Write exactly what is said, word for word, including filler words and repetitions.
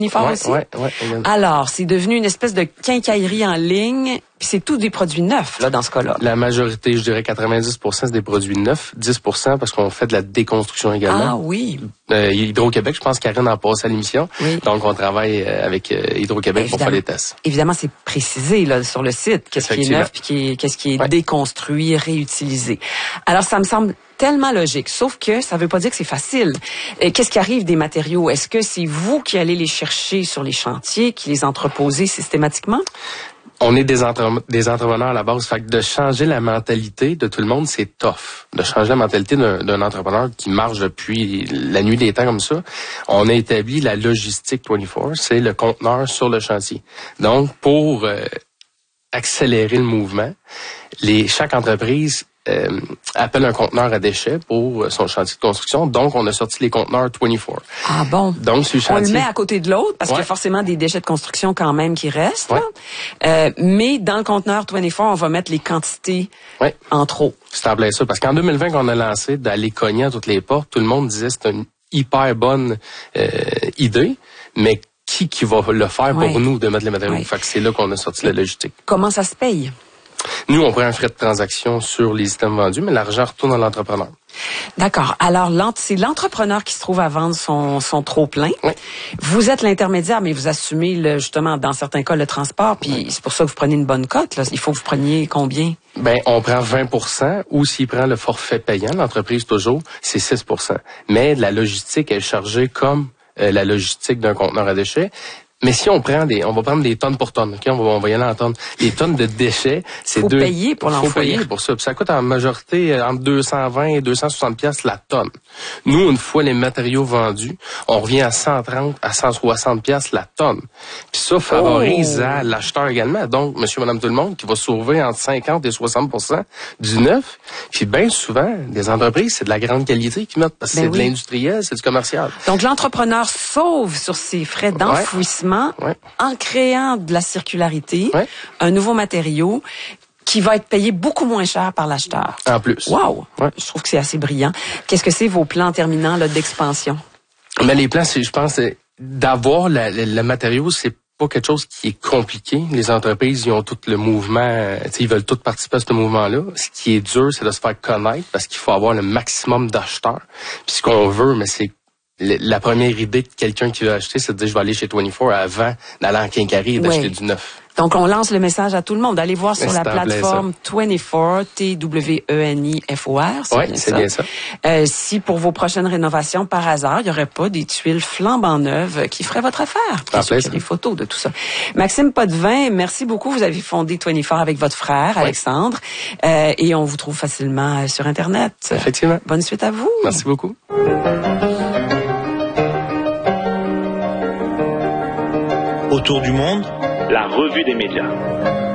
Unifor ouais, aussi? Ouais, ouais, Alors, c'est devenu une espèce de quincaillerie en ligne, puis c'est tous des produits neufs, là, dans ce cas-là. La majorité, je dirais quatre-vingt-dix pour cent, c'est des produits neufs. dix pour cent parce qu'on fait de la déconstruction également. Ah oui. Euh, Hydro-Québec, je pense qu'Karine en passe à l'émission. Oui. Donc, on travaille avec euh, Hydro-Québec pour faire les tests. Évidemment, c'est précisé là sur le site, qu'est-ce qui est neuf puis qui est, qu'est-ce qui est ouais. déconstruit, réutilisé. Alors, ça me semble tellement logique, sauf que ça veut pas dire que c'est facile. Qu'est-ce qui arrive des matériaux? Est-ce que c'est vous qui allez les chercher sur les chantiers, qui les entreposez systématiquement? On est des, entre des entrepreneurs à la base. Fait que de changer la mentalité de tout le monde, c'est tough. De changer la mentalité d'un entrepreneur qui marche depuis la nuit des temps comme ça. On a établi la logistique vingt-quatre, c'est le conteneur sur le chantier. Donc, pour euh, accélérer le mouvement, les chaque entreprise Euh, appelle un conteneur à déchets pour son chantier de construction. Donc, on a sorti les conteneurs vingt-quatre. Ah bon? Donc, sur le chantier, on le met à côté de l'autre parce ouais. qu'il y a forcément des déchets de construction quand même qui restent. Ouais. Euh, mais dans le conteneur vingt-quatre, on va mettre les quantités ouais. en trop. C'est en plein ça. Parce qu'en deux mille vingt, qu'on a lancé d'aller cogner à toutes les portes, tout le monde disait que c'est une hyper bonne euh, idée, mais qui qui va le faire ouais. pour nous de mettre les matériaux? Ouais. Fait que c'est là qu'on a sorti la logistique. Comment ça se paye? Nous, on prend un frais de transaction sur les items vendus, mais l'argent retourne à l'entrepreneur. D'accord. Alors, c'est l'entrepreneur qui se trouve à vendre son, son trop-plein. Oui. Vous êtes l'intermédiaire, mais vous assumez, le, justement, dans certains cas, le transport, puis oui. c'est pour ça que vous prenez une bonne cote. Là. Il faut que vous preniez combien? Ben, on prend vingt pour cent, ou s'il prend le forfait payant, l'entreprise toujours, c'est six pour cent. Mais la logistique est chargée comme euh, la logistique d'un conteneur à déchets. Mais si on prend des, on va prendre des tonnes pour tonnes, ok, on va, on va y aller en tonnes. Les tonnes de déchets, c'est deux. Faut payer pour l'enfouir. Faut payer pour ça. Puis ça coûte en majorité entre deux cent vingt et deux cent soixante piastres la tonne. Nous, une fois les matériaux vendus, on revient à cent trente à cent soixante piastres la tonne. Puis ça favorise oh. à l'acheteur également. Donc, monsieur, madame, tout le monde, qui va sauver entre cinquante et soixante pour cent du neuf. Puis bien souvent, des entreprises, c'est de la grande qualité qu'ils mettent parce que ben c'est oui. de l'industriel, c'est du commercial. Donc, l'entrepreneur sauve sur ses frais d'enfouissement. Ouais. En créant de la circularité, ouais. un nouveau matériau qui va être payé beaucoup moins cher par l'acheteur. En plus. Wow! Ouais. Je trouve que c'est assez brillant. Qu'est-ce que c'est vos plans terminants là, d'expansion? Mais les plans, c'est, je pense, c'est d'avoir la, la, le matériau, c'est pas quelque chose qui est compliqué. Les entreprises, ils ont tout le mouvement, ils veulent tous participer à ce mouvement-là. Ce qui est dur, c'est de se faire connaître parce qu'il faut avoir le maximum d'acheteurs. Puis ce qu'on veut, mais c'est la première idée de quelqu'un qui veut acheter, c'est de dire je vais aller chez vingt-quatre avant d'aller en quincaillerie et d'acheter oui. du neuf. Donc, on lance le message à tout le monde. Allez voir sur la plateforme vingt-quatre, T W E N I F O R. Oui, c'est bien ça. Euh, si pour vos prochaines rénovations, par hasard, il n'y aurait pas des tuiles flambant neuves qui feraient votre affaire. Bien sûr qu'il y a des photos de tout ça. Maxime Potvin, merci beaucoup. Vous avez fondé vingt-quatre avec votre frère, oui. Alexandre. Euh, et on vous trouve facilement sur Internet. Effectivement. Bonne suite à vous. Merci beaucoup. Autour du monde, la revue des médias.